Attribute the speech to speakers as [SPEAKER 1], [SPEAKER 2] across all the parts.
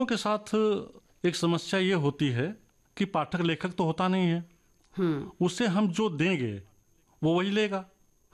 [SPEAKER 1] के साथ एक समस्या ये होती है कि पाठक लेखक तो होता नहीं है। उसे हम जो देंगे वो वही लेगा।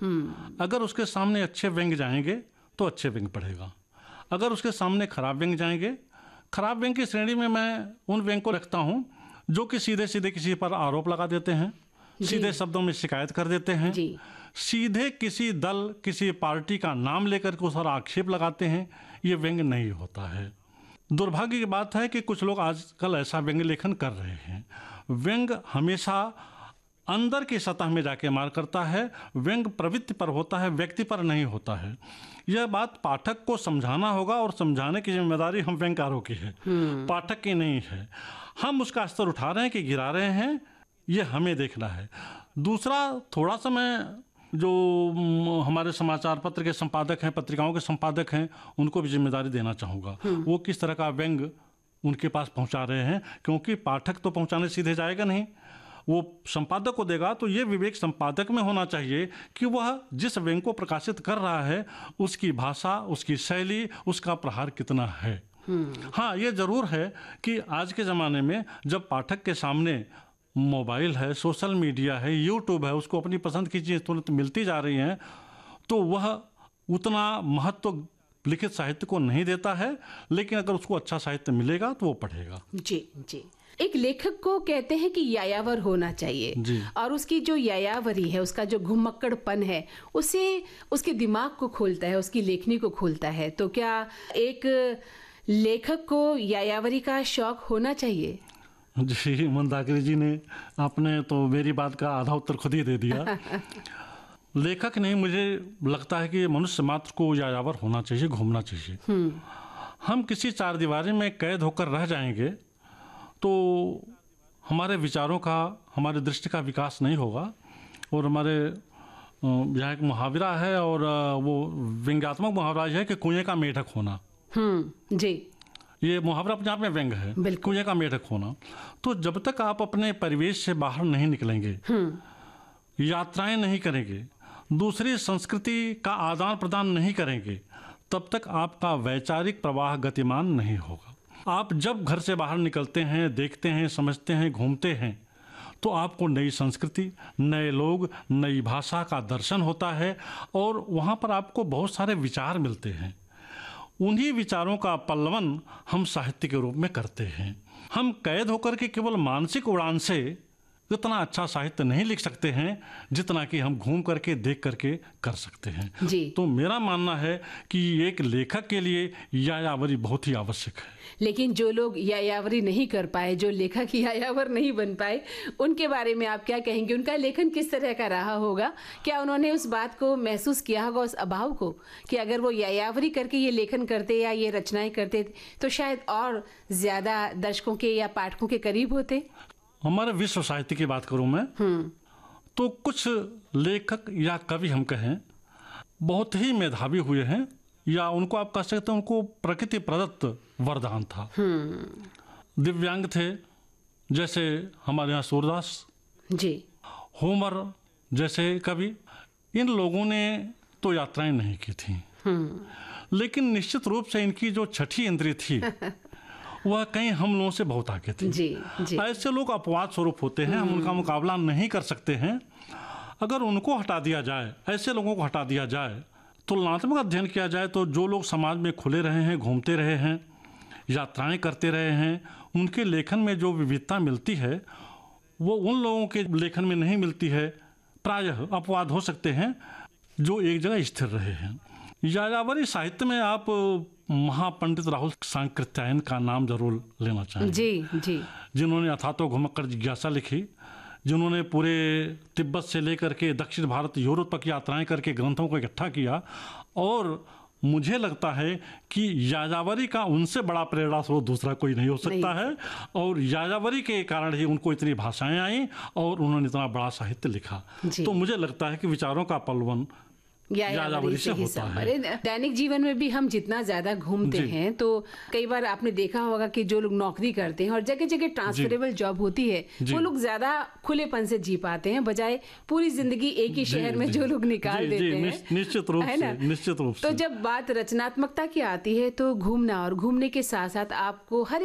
[SPEAKER 1] अगर उसके सामने अच्छे व्यंग्य जाएंगे तो अच्छे व्यंग्य पढ़ेगा। अगर उसके सामने खराब व्यंग्य जाएंगे, खराब व्यंग्य की श्रेणी में मैं उन व्यंग्य को रखता हूँ जो कि सीधे सीधे किसी पर आरोप लगा देते हैं, सीधे शब्दों में शिकायत कर देते हैं, सीधे किसी दल किसी पार्टी का नाम लेकर के उस पर आक्षेप लगाते हैं। ये व्यंग्य नहीं होता है। दुर्भाग्य की बात है कि कुछ लोग आजकल ऐसा व्यंग्य लेखन कर रहे हैं। व्यंग्य हमेशा अंदर की सतह में जाके मार करता है। व्यंग्य प्रवृत्ति पर होता है, व्यक्ति पर नहीं होता है। यह बात पाठक को समझाना होगा और समझाने की जिम्मेदारी हम व्यंग्यकारों की है, पाठक की नहीं है। हम उसका स्तर उठा रहे हैं कि गिरा रहे हैं, ये हमें देखना है। दूसरा, थोड़ा सा मैं जो हमारे समाचार पत्र के संपादक हैं, पत्रिकाओं के संपादक हैं, उनको भी जिम्मेदारी देना चाहूँगा। वो किस तरह का व्यंग्य उनके पास पहुँचा रहे हैं, क्योंकि पाठक तो पहुँचाने सीधे जाएगा नहीं, वो संपादक को देगा। तो ये विवेक संपादक में होना चाहिए कि वह जिस व्यंग्य को प्रकाशित कर रहा है उसकी भाषा, उसकी शैली, उसका प्रहार कितना है। हाँ, ये जरूर है कि आज के ज़माने में जब पाठक के सामने मोबाइल है, सोशल मीडिया है, यूट्यूब है, उसको अपनी पसंद की चीज़ तुरंत मिलती जा रही हैं, तो वह उतना महत्व लिखित साहित्य को नहीं देता है। लेकिन अगर उसको अच्छा साहित्य मिलेगा तो वो पढ़ेगा।
[SPEAKER 2] जी जी। एक लेखक को कहते हैं कि यायावर होना चाहिए, और उसकी जो यायावरी है, उसका जो घुमक्कड़पन है, उसे उसके दिमाग को खोलता है, उसकी लेखनी को खोलता है। तो क्या एक लेखक को यायावरी का शौक होना चाहिए?
[SPEAKER 1] जी, मंदाकिनी जी ने आपने तो मेरी बात का आधा उत्तर खुद ही दे दिया। लेखक नहीं, मुझे लगता है कि मनुष्य मात्र को यायावर होना चाहिए, घूमना चाहिए। हम किसी चार दीवारी में कैद होकर रह जाएंगे तो हमारे विचारों का, हमारी दृष्टि का विकास नहीं होगा। और हमारे यहाँ एक मुहावरा है, और वो व्यंग्यात्मक मुहावरा है कि कुएं का मेढक होना।
[SPEAKER 2] जी,
[SPEAKER 1] ये मुहावरा अपने आप में व्यंग्य है, कुएं का मेढक होना। तो जब तक आप अपने परिवेश से बाहर नहीं निकलेंगे, यात्राएं नहीं करेंगे, दूसरी संस्कृति का आदान प्रदान नहीं करेंगे, तब तक आपका वैचारिक प्रवाह गतिमान नहीं होगा। आप जब घर से बाहर निकलते हैं, देखते हैं, समझते हैं, घूमते हैं, तो आपको नई संस्कृति, नए लोग, नई भाषा का दर्शन होता है, और वहाँ पर आपको बहुत सारे विचार मिलते हैं। उन्हीं विचारों का पल्लवन हम साहित्य के रूप में करते हैं। हम कैद होकर के केवल मानसिक उड़ान से इतना अच्छा साहित्य नहीं लिख सकते हैं जितना कि हम घूम करके, देख करके कर सकते हैं। तो मेरा मानना है कि एक लेखक के लिए यायावरी बहुत ही आवश्यक है।
[SPEAKER 2] लेकिन जो लोग यायावरी नहीं कर पाए, जो लेखक यायावर नहीं बन पाए, उनके बारे में आप क्या कहेंगे? उनका लेखन किस तरह का रहा होगा? क्या उन्होंने उस बात को महसूस किया होगा, उस अभाव को, कि अगर वो यायावरी करके ये लेखन करते या ये रचनाएं करते तो शायद और ज्यादा दर्शकों के या पाठकों के करीब होते?
[SPEAKER 1] हमारे विश्व साहित्य की बात करूं मैं, तो कुछ लेखक या कवि हम कहें बहुत ही मेधावी हुए हैं, या उनको आप कह सकते हैं उनको प्रकृति प्रदत्त वरदान था। दिव्यांग थे, जैसे हमारे यहाँ सूरदास जी, होमर जैसे कवि। इन लोगों ने तो यात्राएं नहीं की थी, लेकिन निश्चित रूप से इनकी जो छठी इंद्रिय थी वह कहीं हम लोगों से बहुत आगे थी। जी। ऐसे लोग अपवाद स्वरूप होते हैं, हम उनका मुकाबला नहीं कर सकते हैं। अगर उनको हटा दिया जाए, ऐसे लोगों को हटा दिया जाए, तुलनात्मक अध्ययन किया जाए, तो जो लोग समाज में खुले रहे हैं, घूमते रहे हैं, यात्राएं करते रहे हैं, उनके लेखन में जो विविधता मिलती है वो उन लोगों के लेखन में नहीं मिलती है। प्रायः अपवाद हो सकते हैं जो एक जगह स्थिर रहे हैं। यायावरी साहित्य में आप महापंडित राहुल सांकृत्यायन का नाम जरूर लेना चाहेंगे।
[SPEAKER 2] जी।
[SPEAKER 1] जिन्होंने अथातो घुमक्कड़ जिज्ञासा लिखी, जिन्होंने पूरे तिब्बत से लेकर के दक्षिण भारत, यूरोप तक यात्राएं करके ग्रंथों को इकट्ठा किया। और मुझे लगता है कि यायावरी का उनसे बड़ा प्रेरणा स्रोत दूसरा कोई नहीं हो सकता है। और यायावरी के कारण ही उनको इतनी भाषाएं आई और उन्होंने इतना बड़ा साहित्य लिखा। तो मुझे लगता है कि विचारों का पलवन यायावरी से होता है।
[SPEAKER 2] दैनिक जीवन में भी हम जितना ज्यादा घूमते हैं, तो कई बार आपने देखा होगा कि जो लोग नौकरी करते हैं और जगह जगह ट्रांसफरेबल जॉब होती है, वो लोग ज्यादा खुलेपन से जी पाते हैं, बजाय पूरी जिंदगी एक ही शहर में जो लोग निकाल देते हैं।
[SPEAKER 1] निश्चित रूप से।
[SPEAKER 2] तो जब बात रचनात्मकता की आती है, तो घूमना और घूमने के साथ साथ आपको हर